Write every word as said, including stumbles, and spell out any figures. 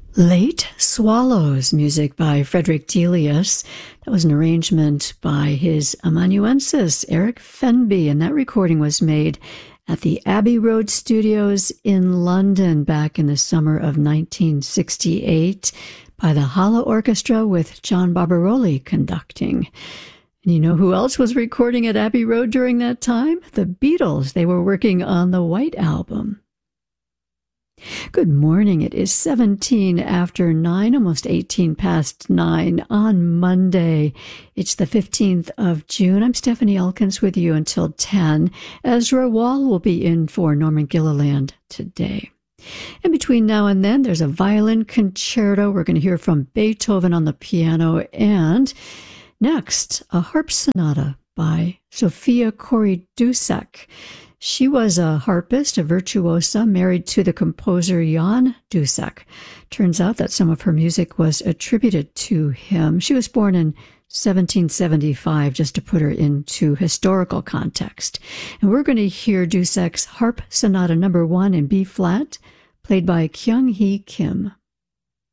Late Swallows, music by Frederick Delius. That was an arrangement by his amanuensis, Eric Fenby, and that recording was made at the Abbey Road Studios in London back in the summer of nineteen sixty-eight by the Hala Orchestra with John Barbaroli conducting. And you know who else was recording at Abbey Road during that time? The Beatles. They were working on the White Album. Good morning. It is seventeen after nine, almost eighteen past nine on Monday. It's the fifteenth of June. I'm Stephanie Elkins with you until ten. Ezra Wall will be in for Norman Gilliland today. And between now and then, there's a violin concerto. We're going to hear from Beethoven on the piano. And next, a harp sonata by Sofia Cori-Dušek. She was a harpist, a virtuosa, married to the composer Jan Dušek. Turns out that some of her music was attributed to him. She was born in seventeen seventy-five, just to put her into historical context. And we're going to hear Dušek's Harp Sonata number one in B-flat, played by Kyung-hee Kim.